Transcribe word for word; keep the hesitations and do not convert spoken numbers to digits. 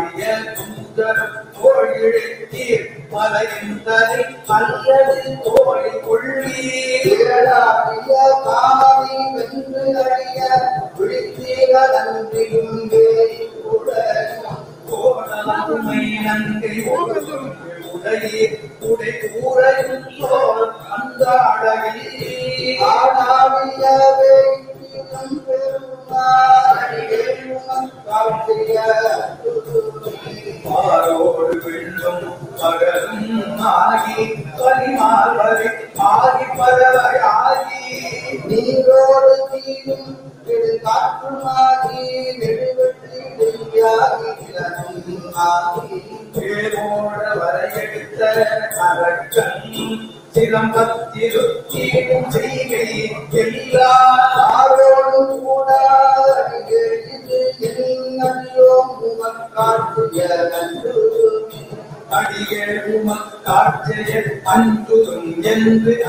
ஆடிய சுந்தரம் தோழிழத்தீர் மலைந்தனை அல்லது தோழி கொள்ளீராடிய காமனை வென்று அறிய விழித்தீர நன்றியும் கோடமை நன்றி உடையே உடை கூறையும் சோர் அந்த அழகில் ஆடாவியவே மாரோடு வெள்ளும் மகளும் ஆகி பரிமாறி ஆகி பறவை ஆகி நீரோடு தீரும் காற்றுமாகி நெடுவெற்றி நெய்யாகி ஆகி பேரோட வரையெடுத்த அரக்கன் சிலம்பத்திருத்தீடும் செய்கை எல்லாரோடும் கூட அடியே உமக்காட்சிய அன்பும் என்று